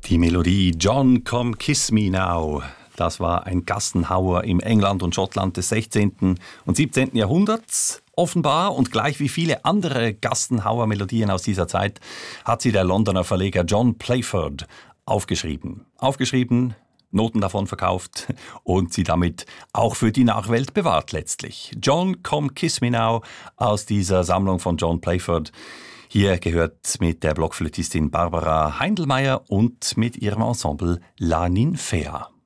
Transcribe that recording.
Die Melodie John, Come Kiss Me Now, das war ein Gassenhauer im England und Schottland des 16. und 17. Jahrhunderts. Offenbar und gleich wie viele andere Gassenhauer-Melodien aus dieser Zeit hat sie der Londoner Verleger John Playford aufgeschrieben. Noten davon verkauft und sie damit auch für die Nachwelt bewahrt letztlich. John, Come Kiss Me Now aus dieser Sammlung von John Playford. Hier gehört mit der Blockflötistin Barbara Heindelmeier und mit ihrem Ensemble La Ninfea.